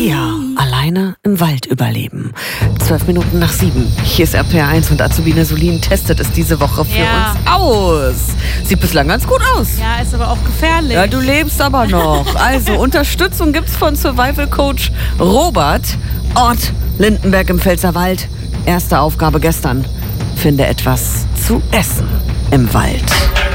Pia, alleine im Wald überleben. 7:12. Hier ist RPR1 und Azubine Solin testet es diese Woche für uns aus. Sieht bislang ganz gut aus. Ja, ist aber auch gefährlich. Ja, du lebst aber noch. Also, Unterstützung gibt's von Survival Coach Robert. Ort Lindenberg im Pfälzerwald. Erste Aufgabe gestern. Finde etwas zu essen im Wald.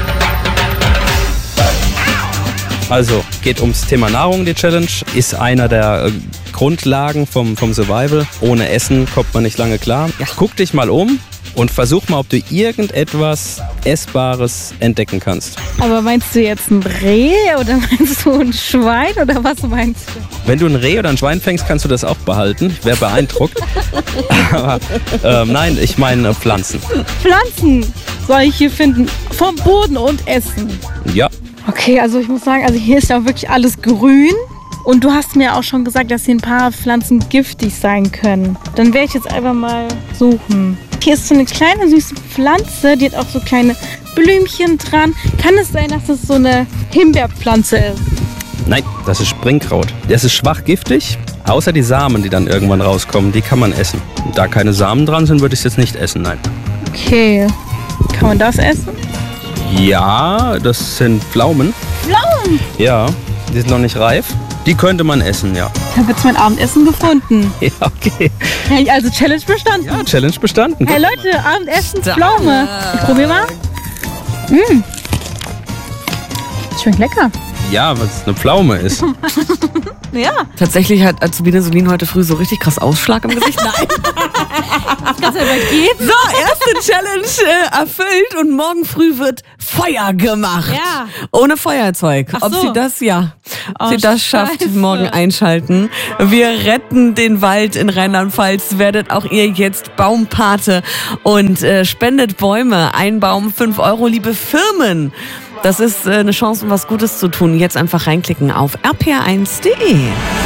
Also, geht ums Thema Nahrung, die Challenge. Ist einer der Grundlagen vom Survival. Ohne Essen kommt man nicht lange klar. Ja. Guck dich mal um und versuch mal, ob du irgendetwas Essbares entdecken kannst. Aber meinst du jetzt ein Reh oder meinst du ein Schwein oder was meinst du? Wenn du ein Reh oder ein Schwein fängst, kannst du das auch behalten. Ich wäre beeindruckt. Aber nein, ich meine Pflanzen. Pflanzen soll ich hier finden, vom Boden und essen. Ja. Okay, also ich muss sagen, also hier ist ja wirklich alles grün. Und du hast mir auch schon gesagt, dass hier ein paar Pflanzen giftig sein können. Dann werde ich jetzt einfach mal suchen. Hier ist so eine kleine süße Pflanze, die hat auch so kleine Blümchen dran. Kann es sein, dass es so eine Himbeerpflanze ist? Nein, das ist Springkraut. Das ist schwach giftig, außer die Samen, die dann irgendwann rauskommen, die kann man essen. Da keine Samen dran sind, würde ich es jetzt nicht essen, nein. Okay, kann man das essen? Ja, das sind Pflaumen. Pflaumen? Ja, die sind noch nicht reif. Die könnte man essen, ja. Ich habe jetzt mein Abendessen gefunden. Ja, okay. Hey, also Challenge bestanden. Ja, Challenge bestanden. Hey Leute, Abendessen, Pflaume. Ich probiere mal. Schmeckt lecker. Ja, weil es eine Pflaume ist. Ja. Tatsächlich hat Azubine Solin heute früh so richtig krass Ausschlag im Gesicht. Nein. Das kannst du übergeben. So, erste Challenge erfüllt und morgen früh wird Feuer gemacht. Ja. Ohne Feuerzeug. Ach Ob so. sie das, Oh, sie das schafft, Scheiße. morgen einschalten. Wir retten den Wald in Rheinland-Pfalz. Werdet auch ihr jetzt Baumpate und spendet Bäume. Ein Baum 5 Euro, liebe Firmen. Das ist eine Chance, um was Gutes zu tun. Jetzt einfach reinklicken auf rpr1.de.